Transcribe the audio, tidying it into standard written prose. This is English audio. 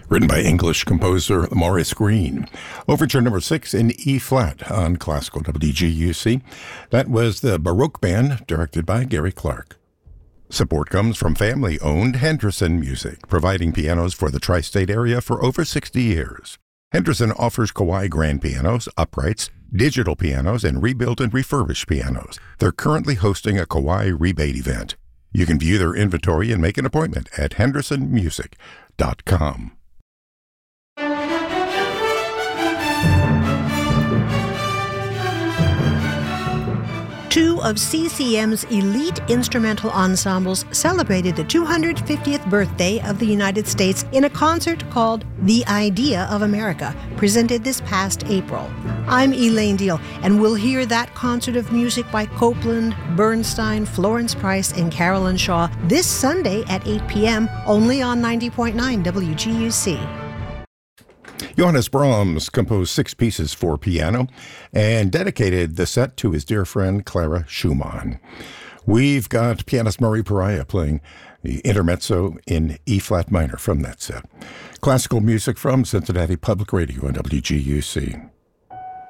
written by English composer Maurice Greene. Overture number 6 in E-flat on classical WGUC. That was the Baroque Band, directed by Gary Clark. Support comes from family-owned Henderson Music, providing pianos for the tri-state area for over 60 years. Henderson offers Kawai grand pianos, uprights, digital pianos, and rebuilt and refurbished pianos. They're currently hosting a Kawai rebate event. You can view their inventory and make an appointment at hendersonmusic.com. Two of CCM's elite instrumental ensembles celebrated the 250th birthday of the United States in a concert called The Idea of America, presented this past April. I'm Elaine Deal, and we'll hear that concert of music by Copland, Bernstein, Florence Price, and Carolyn Shaw this Sunday at 8 p.m., only on 90.9 WGUC. Johannes Brahms composed 6 pieces for piano and dedicated the set to his dear friend Clara Schumann. We've got pianist Murray Pariah playing the intermezzo in E-flat minor from that set. Classical music from Cincinnati Public Radio on WGUC.